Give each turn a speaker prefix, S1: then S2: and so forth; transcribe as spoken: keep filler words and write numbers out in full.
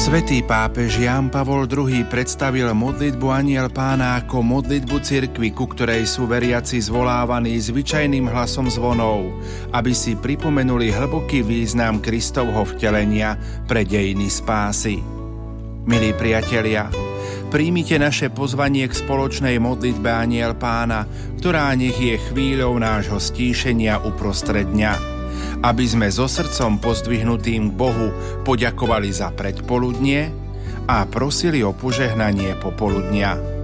S1: Svätý pápež Ján Pavol druhý. predstavil modlitbu Anjel Pána ako modlitbu cirkvi, ku ktorej sú veriaci zvolávaní zvyčajným hlasom zvonov, aby si pripomenuli hlboký význam Kristovho vtelenia pre dejiny spásy. Milí priatelia, príjmite naše pozvanie k spoločnej modlitbe Anjel Pána, ktorá nech je chvíľou nášho stíšenia uprostred dňa, aby sme so srdcom pozdvihnutým k Bohu poďakovali za predpoludnie a prosili o požehnanie popoludnia.